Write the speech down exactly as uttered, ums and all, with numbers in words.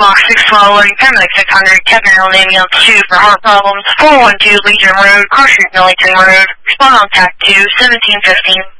Block six twelve, loading paramedic six hundred, Kevin Island ambulance two for heart problems, four one two Legion Road, Cross Street, Millington Road, respond on T A C two, seventeen fifteen.